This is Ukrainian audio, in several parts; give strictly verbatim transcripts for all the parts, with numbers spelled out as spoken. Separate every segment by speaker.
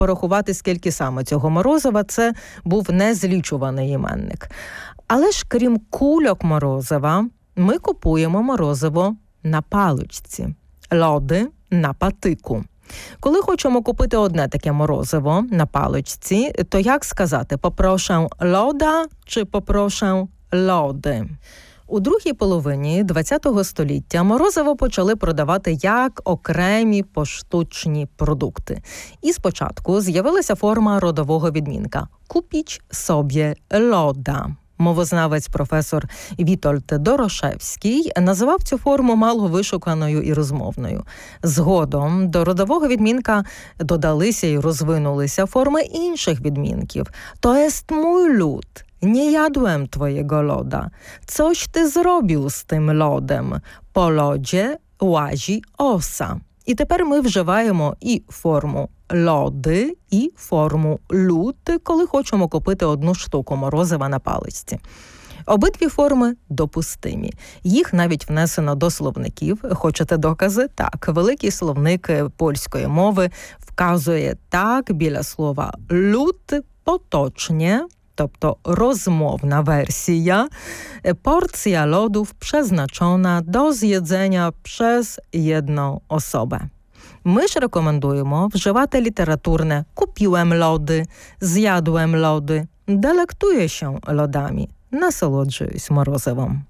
Speaker 1: порахувати, скільки саме цього морозива. Це був незлічуваний іменник. Але ж крім кульок морозива, ми купуємо морозиво на паличці, лоди на патику. Коли хочемо купити одне таке морозиво на паличці, то як сказати «попрошу лода» чи «попрошу лоди»? У другій половині ХХ століття морозиво почали продавати як окремі поштучні продукти. І спочатку з'явилася форма родового відмінка «купіть собі лода». Мовознавець професор Вітольд Дорошевський називав цю форму мало вишуканою і розмовною. Згодом до родового відмінка додалися і розвинулися форми інших відмінків. «То jest mój lód, nie jadłem twojego loda. Coś ty zrobił z tym lodem. Po lodzie łazi osa». І тепер ми вживаємо і форму лоди, і форму люд, коли хочемо купити одну штуку морозива на паличці. Обидві форми допустимі. Їх навіть внесено до словників. Хочете докази? Так. Великий словник польської мови вказує так біля слова люд поточне, тобто rozmowna wersja, porcja lodów przeznaczona do zjedzenia przez jedną osobę. Ми ж рекомендуємо вживати літературне «купіłem лоди», «з'ядłem лоди», «делектує się лодами», «насолоджуюсь морозивом».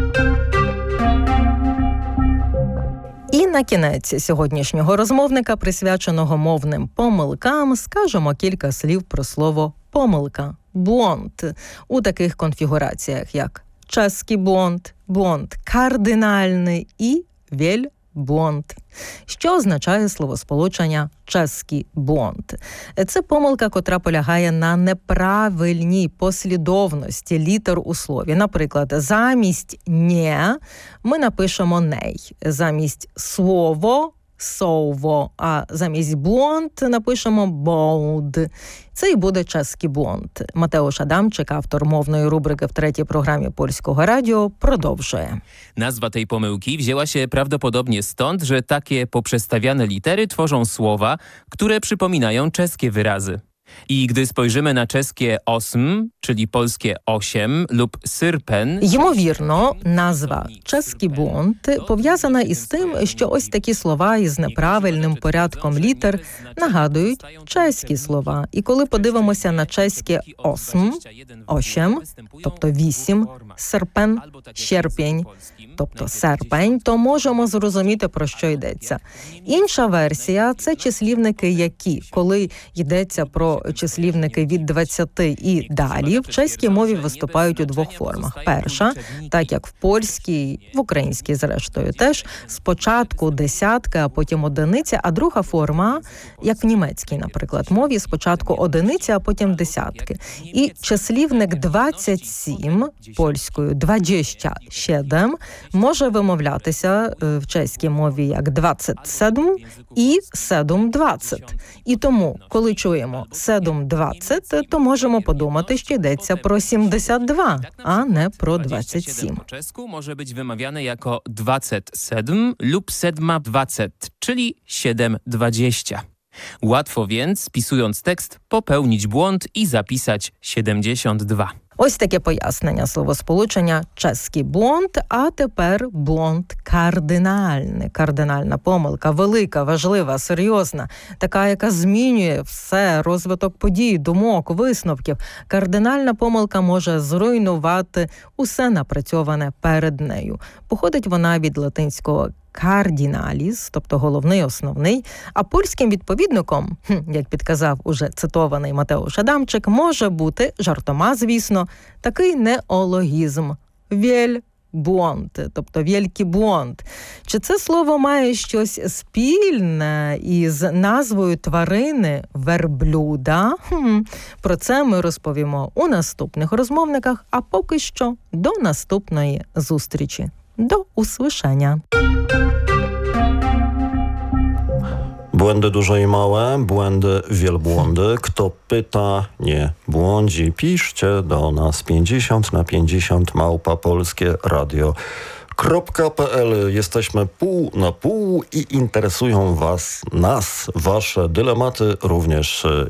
Speaker 1: І на кінець сьогоднішнього розмовника, присвяченого мовним помилкам, скажемо кілька слів про слово «помилка». Бłąd у таких конфігураціях, як чеський błąd, błąd кардинальний і wielbłąd, що означає словосполучення чеський błąd. Це помилка, котра полягає на неправильній послідовності літер у слові. Наприклад, замість «не» ми напишемо «ней», замість «слово» «сово», а замість «błąd» напишемо «błąd». Це і буде чеський błąd. Матеуш Адамчик, автор mownej rubryki w trzeciej programie Polskiego Radio, продовжує.
Speaker 2: Nazwa tej pomyłki wzięła się prawdopodobnie stąd, że takie poprzestawiane litery tworzą słowa, które przypominają czeskie wyrazy. I gdy spojrzymy na czeskie osm, czyli polskie osiem lub syrpen...
Speaker 1: Ймовірно, назва «чеський błąd» пов'язана із тим, що ось такі слова із неправильним порядком літер нагадують чеські слова. І коли подивимося на чеське осм, осім, тобто вісім, серпен, щерпень, тобто серпень, то можемо зрозуміти, про що йдеться. Інша версія – це числівники «які», коли йдеться про числівники від двадцяти і далі, в чеській мові виступають у двох формах. Перша, так як в польській, в українській, зрештою, теж, спочатку десятки, а потім одиниця, а друга форма, як в німецькій, наприклад, мові, спочатку одиниці, а потім десятки. І числівник двадцять сім, польською двадцять сім, може вимовлятися в чеській мові як двадцять сім і сім двадцять. І тому, коли чуємо сім двадцять, то можемо подумати, що йдеться про сімдесят два, а не про двадцять сім.
Speaker 2: Po czesku może być wymawiane jako dwadzieścia siedem lub siedem dwadzieścia, czyli siedem dwadzieścia. Łatwo więc, spisując tekst, popełnić błąd i zapisać siedemdziesiąt dwa.
Speaker 1: Ось таке пояснення словосполучення «чеський błąd», а тепер błąd кардинальний. Кардинальна помилка, велика, важлива, серйозна, така, яка змінює все, розвиток подій, думок, висновків. Кардинальна помилка може зруйнувати усе напрацьоване перед нею. Походить вона від латинського кардіналіс, тобто головний, основний, а польським відповідником, як підказав уже цитований Матеуш Адамчик, може бути, жартома, звісно, такий неологізм – «вельбłąd», тобто «велький błąd». Чи це слово має щось спільне із назвою тварини верблюда? Хм, про це ми розповімо у наступних розмовниках, а поки що до наступної зустрічі. Do usłyszenia.
Speaker 3: Błędy duże i małe, błędy, wielbłądy. Kto pyta, nie błądzi. Piszcie do nas pięćdziesiąt na pięćdziesiąt małpa polskie radio .pl. Jesteśmy pół na pół i interesują Was, nas, Wasze dylematy, również